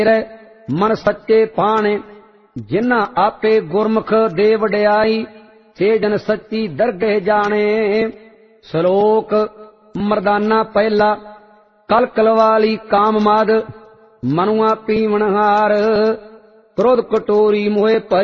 ਮਨ ਸੱਚੇ ਪਾਣੇ, ਜਿਨ੍ਹਾਂ ਆਪੇ ਗੁਰਮੁਖ ਦੇ ਵਡਿਆਈ, ਤੇ ਜਨ ਸੱਚੀ ਦਰਗਹਿ ਜਾਣੇ। ਸ਼ਲੋਕ ਮਰਦਾਨਾ ਪਹਿਲਾ। ਕਲਕਲ ਵਾਲੀ ਕਾਮ ਮਦ, ਮਨੁਆ ਪੀਵਨ ਹਾਰ, ਕ੍ਰੋਧ ਕਟੋਰੀ ਮੋਹਿ ਭਰੀ।